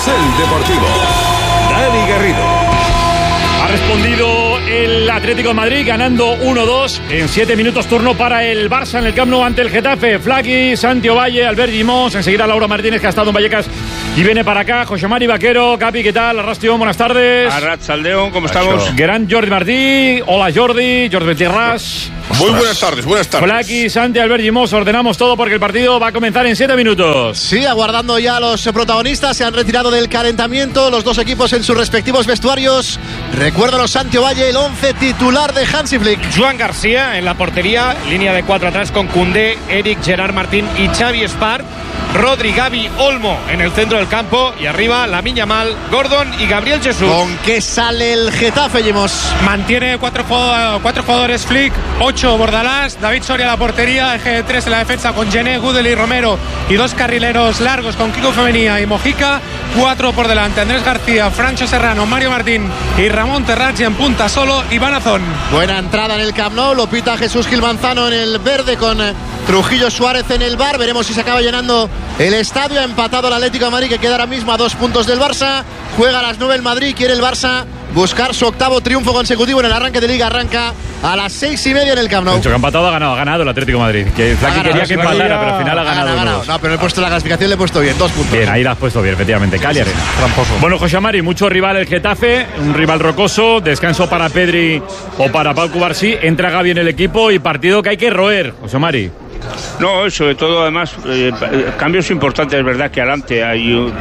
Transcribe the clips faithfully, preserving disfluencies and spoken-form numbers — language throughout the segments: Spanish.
Carrusel Deportivo. Dani Garrido. Ha respondido el Atlético de Madrid ganando uno dos en siete minutos, turno para el Barça en el Camp Nou ante el Getafe. Flaqui, Santi Ovalle, Albert Gimós, enseguida Laura Martínez, que ha estado en Vallecas y viene para acá. José Mari Vaquero, Capi, ¿qué tal? Arrastion, buenas tardes. Arratsaldeon, ¿cómo estamos? Gran Jordi Martí, hola Jordi, Jordi Tierras. Muy buenas tardes, buenas tardes. Flaqui, Santi, Albert Gimós, ordenamos todo porque el partido va a comenzar en siete minutos. Sí, aguardando ya a los protagonistas, se han retirado del calentamiento los dos equipos en sus respectivos vestuarios. Recuérdanos, Santi Ovalle, el once titular de Hansi Flick. Joan García en la portería, línea de cuatro atrás con Koundé, Eric, Gerard Martín y Xavi Espart. Rodri, Gavi, Olmo en el centro del campo y arriba Lamine Yamal, Gordon y Gabriel Jesús. ¿Con qué sale el Getafe, Gimos? Mantiene cuatro, cuatro jugadores Flick, ocho Bordalás, David Soria en la portería, eje de tres en la defensa con Gené, Gudel y Romero y dos carrileros largos con Kiko Femenía y Mojica, cuatro por delante, Andrés García, Francho Serrano, Mario Martín y Ramón Terracci en punta solo y Van Azón. Buena entrada en el Camp Nou, lo pita Jesús Gil Manzano en el verde con Trujillo Suárez en el bar. Veremos si se acaba llenando el estadio. Ha empatado el Atlético de Madrid, que queda ahora mismo a dos puntos del Barça. Juega a las nueve el Madrid, quiere el Barça buscar su octavo triunfo consecutivo en el arranque de Liga. Arranca a las seis y media en el Camp Nou. De hecho, que ha empatado, ha ganado, ha ganado el Atlético de Madrid. Que Flaqui quería que empatara, pero al final ha ganado. Ha ganado. No, pero he puesto la clasificación, le he puesto bien, dos puntos. Bien, ahí la has puesto bien, efectivamente. Cali Arena. Tramposo. Bueno, José Mari, mucho rival el Getafe, un rival rocoso, descanso para Pedri o para Pau Cubarsí, entra Gavi en el equipo y partido que hay que roer, José Mari. No, sobre todo además eh, cambios importantes, es verdad que adelante hay un,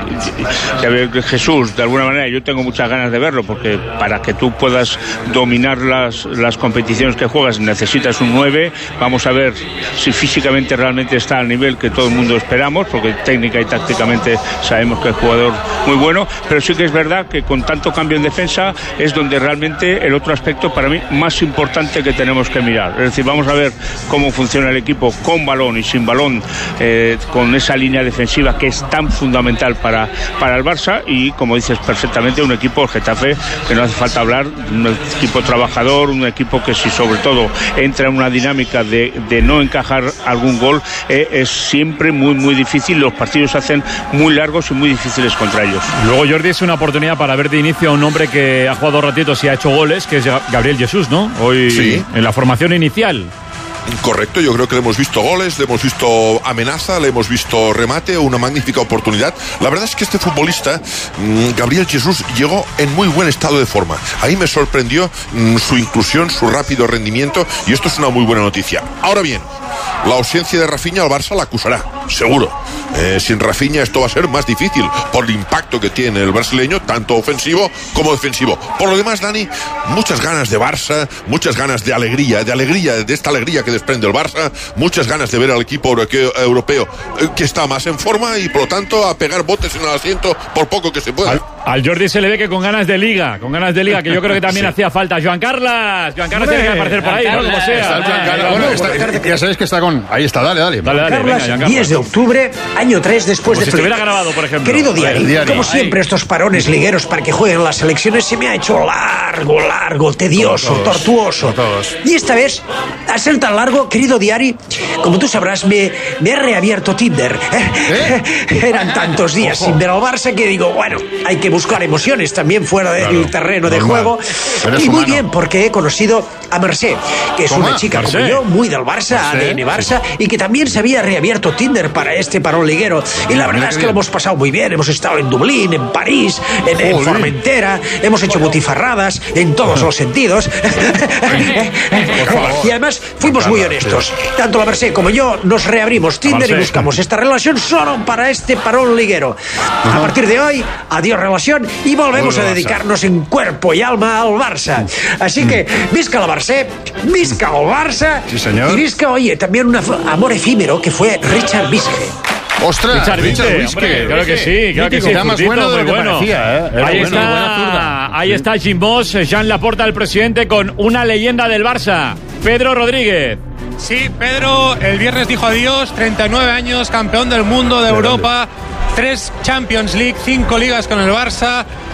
eh, Jesús, de alguna manera yo tengo muchas ganas de verlo, porque para que tú puedas dominar las, las competiciones que juegas necesitas un nueve. Vamos a ver si físicamente realmente está al nivel que todo el mundo esperamos, porque técnica y tácticamente sabemos que es jugador muy bueno, pero sí que es verdad que con tanto cambio en defensa es donde realmente el otro aspecto para mí más importante que tenemos que mirar. Es decir, vamos a ver cómo funciona el equipo con balón y sin balón, eh, con esa línea defensiva que es tan fundamental para, para el Barça, y como dices perfectamente, un equipo, el Getafe, que no hace falta hablar, un equipo trabajador, un equipo que si sobre todo entra en una dinámica de, de no encajar algún gol, eh, es siempre muy muy difícil. Los partidos se hacen muy largos y muy difíciles contra ellos. Luego, Jordi, es una oportunidad para ver de inicio a un hombre que ha jugado ratitos y ha hecho goles, que es Gabriel Jesús, ¿no? Hoy sí, en la formación inicial. Correcto, yo creo que le hemos visto goles, le hemos visto amenaza, le hemos visto remate, una magnífica oportunidad. La verdad es que este futbolista, Gabriel Jesús, llegó en muy buen estado de forma. Ahí me sorprendió su inclusión, su rápido rendimiento, y esto es una muy buena noticia. Ahora bien, la ausencia de Rafinha al Barça la acusará, seguro. Eh, sin Rafinha esto va a ser más difícil por el impacto que tiene el brasileño, tanto ofensivo como defensivo. Por lo demás, Dani, muchas ganas de Barça, muchas ganas de alegría, de alegría, de esta alegría que desprende el Barça, muchas ganas de ver al equipo europeo que está más en forma y por lo tanto a pegar botes en el asiento por poco que se pueda. Al, al Jordi se le ve que con ganas de liga, con ganas de liga, que yo creo que también sí hacía falta. Joan Carlas, Joan Carlas tiene que aparecer por ahí, ¿no? Como sea. Está, bueno, está, ya sabéis que está con... Ahí está, dale, dale. Dale, dale, Carlas, venga, diez de octubre, año tres después como de si estuviera grabado, por ejemplo. Querido diario, diario, como siempre, estos parones ligueros para que jueguen las selecciones se me ha hecho largo, largo, tedioso, todos, tortuoso. Y esta vez, a ser tan largo, querido diario, como tú sabrás, me, me he reabierto Tinder. ¿Eh? Eran tantos días Ojo. sin ver al Barça que digo, bueno, hay que buscar emociones también fuera del claro, terreno normal. de juego. Eres y muy humano. bien, porque he conocido a Mercé, que es ¿Cómo? una chica Mercé. como yo, muy del Barça, A D N Barça, sí. y que también se había reabierto Tinder para este parón liguero. Y la verdad es que lo hemos pasado muy bien. Hemos estado en Dublín, en París, en, en Formentera, hemos hecho butifarradas en todos los sentidos. Y además fuimos muy honestos. Tanto la Mercé como yo nos reabrimos Tinder y buscamos esta relación solo para este parón liguero. A partir de hoy, adiós relación y volvemos a dedicarnos en cuerpo y alma al Barça. Así que, visca la Mercé, visca el Barça, sí, señor. Y visca, oye, también un amor efímero que fue Richard Bisque. ¡Ostras! Richard Bisque, hombre, claro que sí, claro que sí. Está más bueno de lo que bueno. parecía, ¿eh? Ahí bueno, está, ahí está Jim Bosch, Jean Laporta, el presidente, con una leyenda del Barça, Pedro Rodríguez. Sí, Pedro el viernes dijo adiós, treinta y nueve años, campeón del mundo, de Europa, tres Champions League, cinco ligas con el Barça,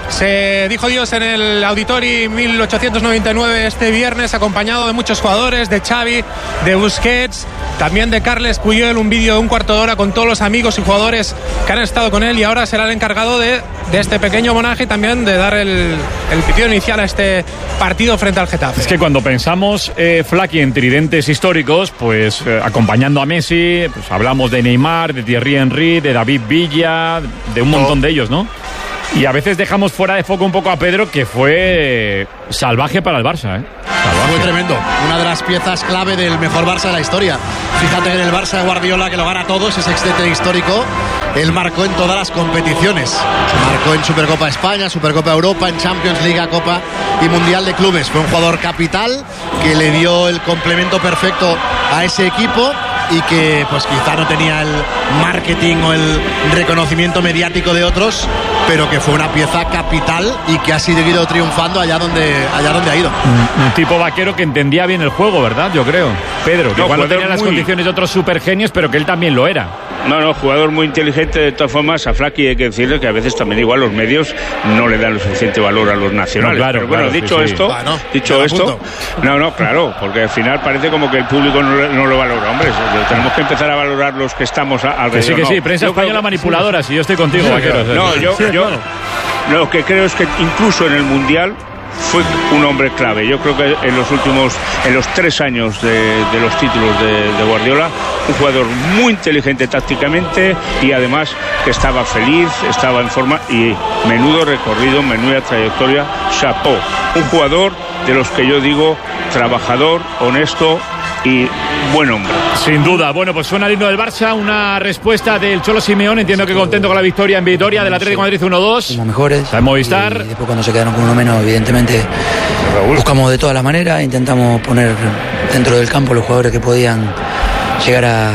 se dijo Dios en el Auditori mil ochocientos noventa y nueve este viernes, acompañado de muchos jugadores, de Xavi, de Busquets, también de Carles Puyol, un vídeo de un cuarto de hora con todos los amigos y jugadores que han estado con él, y ahora será el encargado de, de este pequeño homenaje y también de dar el, el pitido inicial a este partido frente al Getafe. Es que cuando pensamos, eh, Flaky, en tridentes históricos, pues eh, acompañando a Messi, pues hablamos de Neymar, de Thierry Henry, de David Villa, de un montón de ellos, ¿no? Y a veces dejamos fuera de foco un poco a Pedro, que fue salvaje para el Barça, ¿eh? Salvaje. Fue tremendo. Una de las piezas clave del mejor Barça de la historia. Fíjate que en el Barça de Guardiola, que lo gana todo, ese sextete histórico, él marcó en todas las competiciones. Marcó en Supercopa España, Supercopa Europa, en Champions, Liga, Copa y Mundial de Clubes. Fue un jugador capital que le dio el complemento perfecto a ese equipo y que pues quizá no tenía el marketing o el reconocimiento mediático de otros, pero que fue una pieza capital y que ha seguido triunfando allá donde, allá donde ha ido. Un, un tipo vaquero que entendía bien el juego, ¿verdad? Yo creo. Pedro, que no, igual no tenía muy... las condiciones de otros supergenios, pero que él también lo era. No, no, jugador muy inteligente. De todas formas, a Flaky hay que decirle que a veces también igual los medios no le dan lo suficiente valor a los nacionales. No, claro, pero bueno, claro, dicho sí, esto, sí. Bueno, dicho esto, no, no, claro, porque al final parece como que el público no, no lo valora. Hombre, tenemos que empezar a valorar los que estamos alrededor. Que sí, que no. sí, prensa yo española creo... manipuladora, si yo estoy contigo, sí, vaquero. No, yo, sí, yo claro. Lo que creo es que incluso en el Mundial fue un hombre clave. Yo creo que en los últimos, en los tres años de, de los títulos de, de Guardiola, un jugador muy inteligente tácticamente y además que estaba feliz, estaba en forma y menudo recorrido, menuda trayectoria. Chapeau. Un jugador de los que yo digo trabajador, honesto y buen hombre. Sin duda. Bueno, pues suena el himno del Barça, una respuesta del Cholo Simeone, entiendo que contento con la victoria en Vitoria del Atlético de Madrid uno dos. Somos mejores. Está en Movistar. Y después cuando se quedaron con uno menos, evidentemente buscamos de todas las maneras, intentamos poner dentro del campo los jugadores que podían llegar a,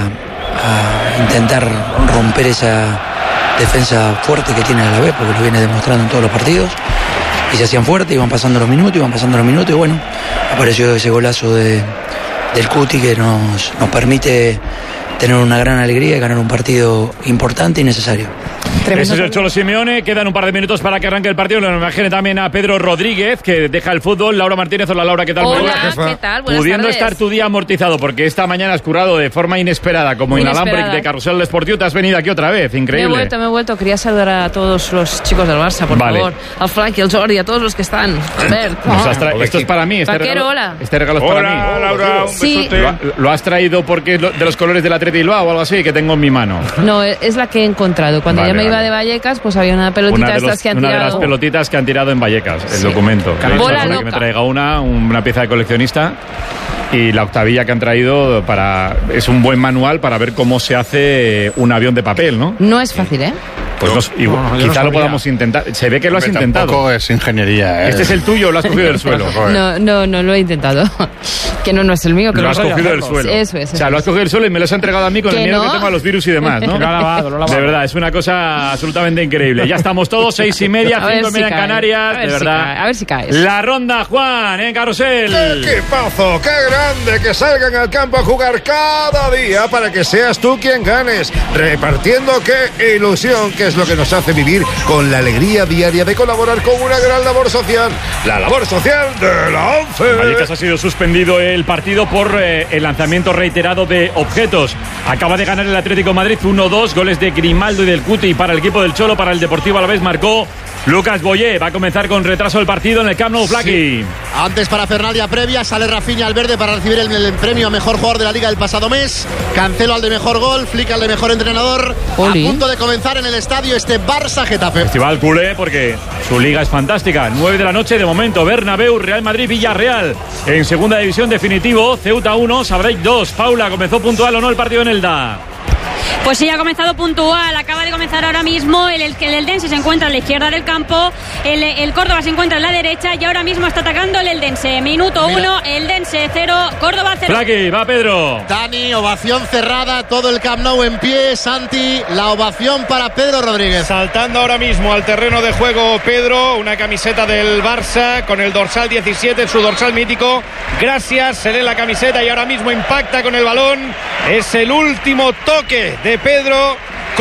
a intentar romper esa defensa fuerte que tiene a la vez, porque lo viene demostrando en todos los partidos. Y se hacían fuertes, iban pasando los minutos, iban pasando los minutos y bueno, apareció ese golazo de del Cuti que nos, nos permite tener una gran alegría y ganar un partido importante y necesario. Tremendo. Ese es el Cholo Simeone. Quedan un par de minutos para que arranque el partido. Lo imagine también a Pedro Rodríguez, que deja el fútbol. Laura Martínez. Hola, Laura, ¿qué tal? Hola, ¿qué tal? Buenas Pudiendo tardes. estar tu día amortizado, porque esta mañana has currado de forma inesperada, como Inesperada. inalámbric de Carrusel Deportivo. Te has venido aquí otra vez. Increíble. Me he vuelto, me he vuelto. Quería saludar a todos los chicos del Barça, por Vale. favor. Al Flaky, al Jordi, a todos los que están. Albert. Nos has tra- Esto es para mí. Este Vaquero, regalo, hola. Este regalo es Hola, para mí. Laura, un Sí. besote. ¿Lo, ha- lo has traído porque es lo- de los colores del Atleti Bilbao o algo así, que tengo en mi mano? No, es la que he encontrado. Cuando Vale, ya me iba vale. de Vallecas, pues había una pelotita Una de, estas los- que han una de tirado. las pelotitas que han tirado en Vallecas, el Sí. documento. Le he dicho a Bola Laura que loca. me traiga una, una pieza de coleccionista. Y la octavilla que han traído para es un buen manual para ver cómo se hace un avión de papel, ¿no? No es fácil, ¿eh? Pues nos- y- No, yo no quizá lo sabía. podamos intentar. Se ve que lo has Hombre, intentado. Tampoco es ingeniería, ¿eh? ¿Este es el tuyo o lo has cogido del suelo? Joder. No, no, no lo he intentado. Que no, no es el mío. Que Lo has voy a cogido del hacerlo. suelo. Eso es. O sea, lo has cogido del suelo y me lo has entregado a mí con el ¿Que miedo no? que tengo a los virus y demás, ¿no? Lo ha lavado, lo ha lavado. De verdad, es una cosa absolutamente increíble. Ya estamos todos, seis y media, A ver cinco y si media en cae. Canarias. A ver De si verdad. cae, a ver si caes. La ronda, Juan, en Carrusel. ¡Qué equipazo! ¡Qué grande! Que salgan al campo a jugar cada día para que seas tú quien ganes. Repartiendo qué ilusión, que es lo que nos hace vivir con la alegría diaria de colaborar con una gran labor social. La labor social de la ONCE. Vallecas ha sido suspendido el partido por eh, el lanzamiento reiterado de objetos. Acaba de ganar el Atlético de Madrid uno dos, goles de Grimaldo y del Cuti para el equipo del Cholo. Para el Deportivo Alavés marcó Lucas Boyé. Va a comenzar con retraso el partido en el Camp Nou, Flaky. Antes para Fernalia previa, sale Rafinha al verde para recibir el, el premio a mejor jugador de la Liga del pasado mes. Cancelo al de mejor gol, Flick al de mejor entrenador. Oli. A punto de comenzar en el estadio este Barça-Getafe. Festival culé porque su liga es fantástica. nueve de la noche de momento. Bernabéu, Real Madrid, Villarreal. En segunda división definitivo, Ceuta uno, Sabreit dos. Paula, ¿comenzó puntual o no el partido en Elda? Pues sí, ha comenzado puntual, acaba de comenzar ahora mismo, el, el, el Eldense se encuentra a la izquierda del campo, el, el Córdoba se encuentra a la derecha y ahora mismo está atacando el Eldense. Minuto uno, Eldense cero, Córdoba cero. Flaky, va Pedro. Dani, ovación cerrada, todo el Camp Nou en pie. Santi, la ovación para Pedro Rodríguez. Saltando ahora mismo al terreno de juego Pedro, una camiseta del Barça con el dorsal diecisiete, su dorsal mítico. Gracias, se lee la camiseta y ahora mismo impacta con el balón. Es el último toque de Pedro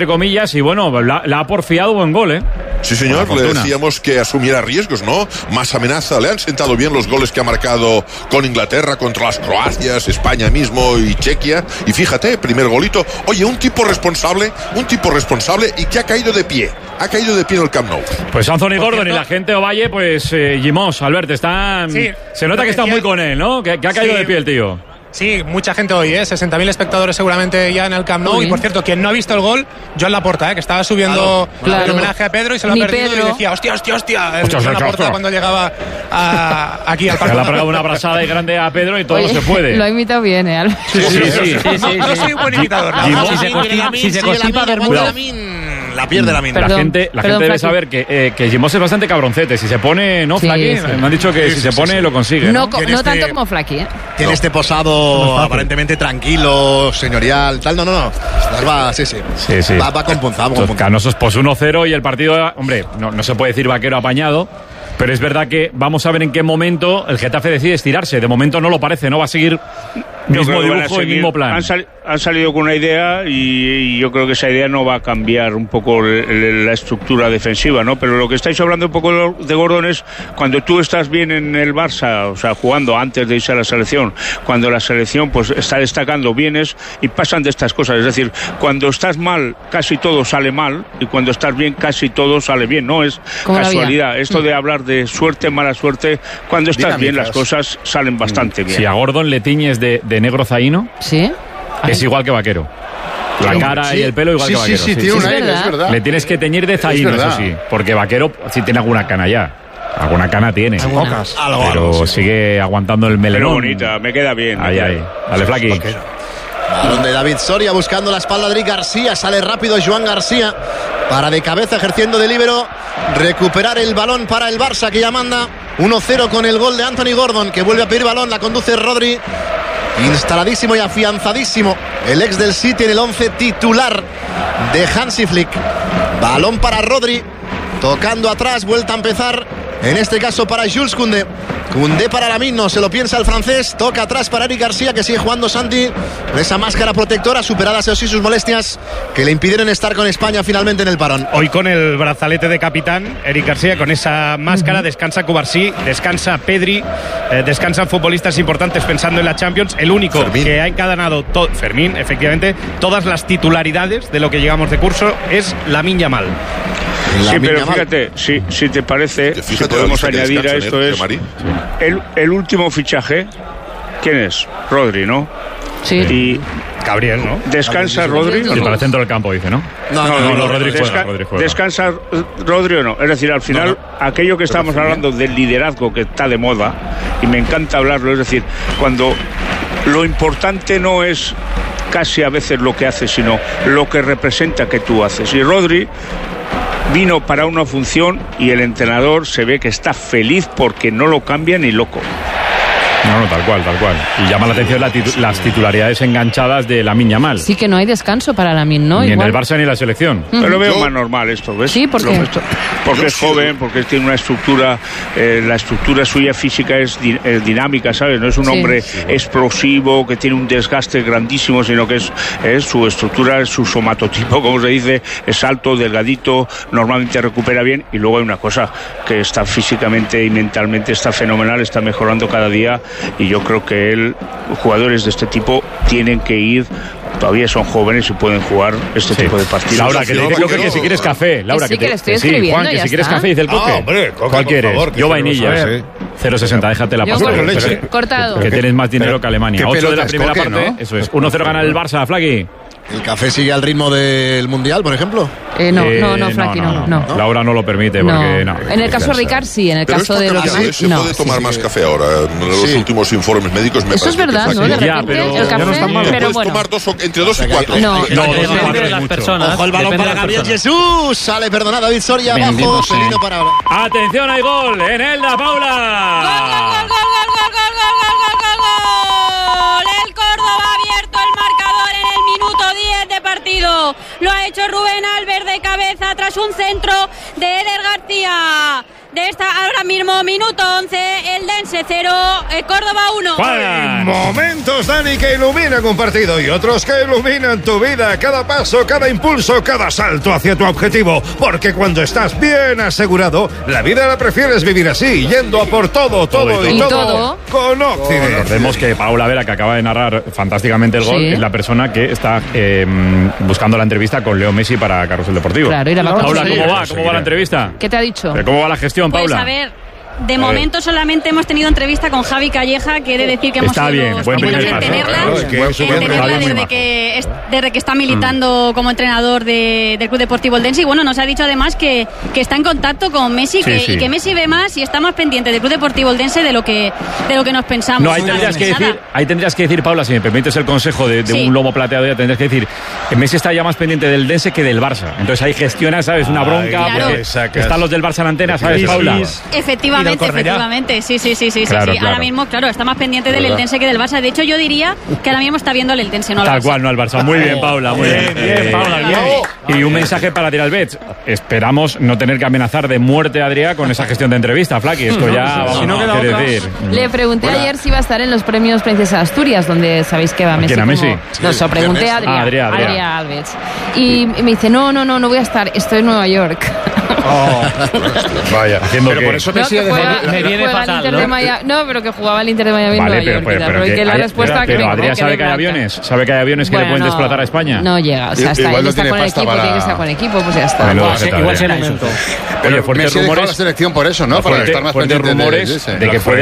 entre comillas, y bueno, la, la ha porfiado buen gol, ¿eh? Sí, señor, le decíamos que asumiera riesgos, ¿no? Más amenaza, le han sentado bien los goles que ha marcado con Inglaterra, contra las Croacias, España mismo y Chequia. Y fíjate, primer golito. Oye, un tipo responsable, un tipo responsable y que ha caído de pie. Ha caído de pie en el Camp Nou. Pues Anthony Gordon y la gente Ovalle, pues eh, Gimos, Albert, están... Sí, se nota que está muy con él, ¿no? Que, que ha caído Sí. de pie el tío. Sí, mucha gente hoy, ¿eh? sesenta mil espectadores seguramente ya en el Camp Nou. Uy. Y por cierto, quien no ha visto el gol, Joan Laporta, ¿eh? que estaba subiendo Claro. el homenaje a Pedro y se lo Ni ha perdido Pedro. y decía, hostia, hostia, hostia. El Hostia, Joan hostia, Laporta hostia. cuando llegaba a- aquí al Se le ha pegado una abrazada y grande a Pedro y todo Oye, se puede. Lo ha imitado bien, ¿eh? Albert? Sí, sí, sí. No, no soy un buen imitador. no. Gimos. Si se constipa, si se constipa Bermuda. La pierde la mina. La Perdón, gente, la perdón, gente debe Flaky. saber que, eh, que Gimos es bastante cabroncete. Si se pone, ¿no, Sí, Flaky? sí. Me han dicho que Sí, si sí, se sí, pone sí. lo consigue. No, ¿no? co- Tiene no este- tanto como Flaky, ¿eh? Tiene este posado aparentemente tranquilo, señorial, tal. No, no, no. Va, sí, sí. Sí, sí. Va, va con punza, va con Estos punza. canosos, pues uno cero y el partido, hombre, no, no se puede decir vaquero apañado, pero es verdad que vamos a ver en qué momento el Getafe decide estirarse. De momento no lo parece, no va a seguir Yo mismo creo que van a dibujo y seguir. mismo plan. Han, sal- han salido con una idea y, y yo creo que esa idea no va a cambiar un poco el- el- la estructura defensiva, ¿no? Pero lo que estáis hablando un poco de Gordon es cuando tú estás bien en el Barça, o sea, jugando antes de irse a la selección, cuando la selección pues está destacando bienes y pasan de estas cosas. Es decir, cuando estás mal, casi todo sale mal y cuando estás bien, casi todo sale bien. No es Como la vida. casualidad. Esto de hablar de suerte, mala suerte, cuando estás bien las Dinámicas. cosas salen bastante bien. Si a Gordon le tiñes de, de negro zaino, Sí. es igual que vaquero. La cara Sí. y el pelo igual Sí, que sí, vaquero. sí, tiene Es un aire, verdad. es verdad. Le tienes que teñir de zaino, Es eso verdad. sí, porque vaquero sí tiene alguna cana ya. Alguna cana tiene. Pocas. Algo, Pero algo, sí. sigue aguantando el Pero melenón. bonita, me queda bien. me Ahí, queda ahí. bien. Dale, Flaky. Balón de David Soria buscando la espalda de Eric García. Sale rápido Joan García. Para de cabeza ejerciendo de líbero. Recuperar el balón para el Barça que ya manda uno cero con el gol de Anthony Gordon, que vuelve a pedir balón. La conduce Rodri. Instaladísimo y afianzadísimo el ex del City en el once titular de Hansi Flick. Balón para Rodri. Tocando atrás, vuelta a empezar. En este caso para Jules Koundé. Koundé para Lamine, no se lo piensa el francés. Toca atrás para Eric García, que sigue jugando Santi con esa máscara protectora, superadas así sus molestias que le impidieron estar con España finalmente en el parón. Hoy con el brazalete de capitán, Eric García, con esa máscara, descansa Cubarsí, descansa Pedri, eh, descansan futbolistas importantes pensando en la Champions. El único Fermín. que ha encadenado, to- Fermín, efectivamente, todas las titularidades de lo que llegamos de curso es Lamine Yamal. Sí, pero Yamal. fíjate, si, si te parece, Que si fíjate podemos la lista que añadir a descansan, esto ¿eh, es Mari? el, el último fichaje. ¿Quién es? Rodri, ¿no? Sí. Y Gabriel, ¿no? descansa Rodri. ¿o Sí, no? para el centro del campo, dice, ¿no? No, No, no, no, Rodri juega, desca- Rodri juega. descansa Rodri o no. Es decir, al final, aquello que estamos hablando del liderazgo que está de moda, y me encanta hablarlo, es decir, cuando lo importante no es casi a veces lo que haces, sino lo que representa que tú haces. Y Rodri vino para una función y el entrenador se ve que está feliz porque no lo cambia ni loco. No, no, tal cual, tal cual. Y llama la atención la titu- las titularidades enganchadas de Lamine Yamal. Sí que no hay descanso para Lamine, ¿no? Ni en Igual. el Barça ni en la selección. Pero lo veo Yo- más normal esto, ¿ves? Sí, ¿por Lo qué? ves- Porque Yo es sí. joven, porque tiene una estructura, eh, la estructura suya física es, di- es dinámica, ¿sabes? No es un Sí. hombre explosivo que tiene un desgaste grandísimo, sino que es, es su estructura, su somatotipo, como se dice, es alto, delgadito, normalmente recupera bien. Y luego hay una cosa, que está físicamente y mentalmente está fenomenal, está mejorando cada día, y yo creo que él, jugadores de este tipo tienen que ir, todavía son jóvenes y pueden jugar este tipo de partidos. Laura, que te dice Coque que si quieres café. Laura, Que sí, te- que le estoy sí, escribiendo, Juan, que ya si quieres está. café, dice el Coque. Ah, hombre, Coque, ¿Cuál por quieres? favor, que Yo se lo vainilla. sabe. cero sesenta, déjate la Yo pasta. con que- leche. que- Cortado. Que tienes más dinero Pero- que Alemania. ¿qué ocho de la pelotas, primera Coque, parte. no? Eso es. uno cero gana el Barça, Flaki. ¿El café sigue al ritmo del Mundial, por ejemplo? Eh, no, Eh, no, no, Flaky, no. no. Laura no lo permite porque no. En el caso de Ricard sí, en el Pero caso esto de ha los cambiado, ¿eh? demás Se no. puede tomar Sí, más sí. café ahora. En los Sí. últimos informes médicos me Eso es parece que verdad, es ¿no? así. De Ya, repente pero el ya no café, está mal. pero Puedes bueno. tomar dos o- entre dos y O sea, que cuatro. hay- No, No, Depende no, de las mucho. personas. Ojo el balón depende de para las Gabriel personas. Jesús. Sale, perdona, David Soria Bendito abajo. sea. Felino para ahora. Atención, hay gol en el La Paula. Gol, gol, gol, gol, gol, gol, gol, gol, gol, gol, gol. El Córdoba ha abierto el marcador en el minuto diez de partido. Lo ha hecho Rubén Albert de cabeza tras un centro de Eder García. De esta ahora mismo minuto once, el Dense cero, el Córdoba uno. Juan, Momentos, Dani, que iluminan un partido y otros que iluminan tu vida. Cada paso, cada impulso, cada salto hacia tu objetivo. Porque cuando estás bien asegurado, la vida la prefieres vivir así, yendo a por todo, todo, todo y, y todo, todo con Occident. Recordemos que Paula Vera, que acaba de narrar fantásticamente el gol, sí. es la persona que está eh, buscando la entrevista con Leo Messi para Carrusel Deportivo. Claro, y la va a Paula, ¿cómo va? ¿Cómo va la entrevista? ¿Qué te ha dicho? ¿Pero cómo va la gestión, Paula? Pues a ver, de momento solamente hemos tenido entrevista con Javi Calleja, que he de decir que hemos está sido bien, los buen primeros en paso, tenerla, claro, es que en tenerla desde, que, es, desde que está militando mm. como entrenador de, del Club Deportivo Eldense. Y bueno, nos ha dicho además que, que está en contacto con Messi, sí, que, sí. y que Messi ve más y está más pendiente del Club Deportivo Eldense de lo que, de lo que nos pensamos. No, ahí tendrías, que decir, ahí tendrías que decir, Paula, si me permites el consejo de, de sí. un lomo plateado, ya tendrías que decir que Messi está ya más pendiente del Eldense que del Barça. Entonces ahí gestiona, ¿sabes? Una bronca, claro. porque están los del Barça en antena, ¿sabes, Paula? Efectivamente, efectivamente, sí, sí, sí, sí. Claro, sí. claro. Ahora mismo, claro, está más pendiente del Eldense que del Barça. De hecho, yo diría que ahora mismo está viendo al Eldense, no al Barça. Tal cual, no al Barça. Muy bien, Paula, muy bien. Bien, bien, Paula, bien. Y un mensaje para Adrià Albets. Esperamos no tener que amenazar de muerte a Adrià con esa gestión de entrevista, Flaky. Esto ya, vamos, si no queda otra. Decir. Le pregunté Hola. ayer si iba a estar en los premios Princesa de Asturias, donde sabéis que va Messi. ¿Quién, a Messi? Como... Sí. No, se lo pregunté a Adrià, ah, Adrià, Adrià. Adrià Albets. Y me dice, no, no, no, no voy a estar, estoy en Nueva York. Oh, vaya, haciendo pero que... por eso no, Messi que juega, me viene fatal, ¿no? Miami, no, pero que jugaba el Inter de Miami vale, en Nueva pero, York. pero, pero, porque que la hay, respuesta pero, que pero vengo, Adrià sabe que hay aviones, sabe que hay aviones que bueno, le pueden desplazar a España. No llega, o sea, está, igual él no está con el equipo, para... tiene que estar con el equipo, pues ya está. Bueno, igual, sí, igual será eso. Pero Oye, fuertes Messi dejó rumores la selección por eso, ¿no? Para fuerte, estar más fuertes pendiente rumores de, de, de que puede